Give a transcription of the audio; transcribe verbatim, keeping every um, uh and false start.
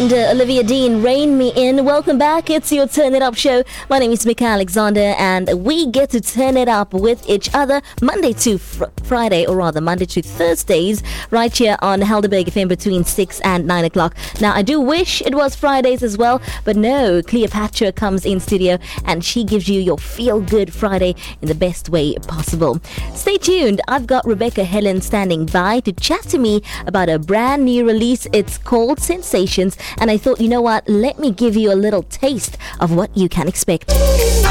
And, uh, Olivia Dean, Rein Me In. Welcome back. It's your Turn It Up show. My name is Mika Alexander, and we get to turn it up with each other Monday to fr- Friday, or rather Monday to Thursdays, right here on Helderberg F M between six and nine o'clock. Now, I do wish it was Fridays as well, but no, Cleopatra comes in studio and she gives you your feel-good Friday in the best way possible. Stay tuned. I've got Rebecca Helen standing by to chat to me about a brand new release. It's called Sensations. And I thought, you know what, let me give you a little taste of what you can expect.